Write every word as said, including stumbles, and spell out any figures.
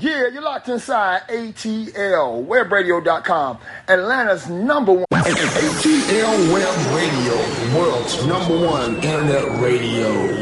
Yeah, you're locked inside A T L web radio dot com, Atlanta's number one. A T L Web Radio, world's number one internet radio.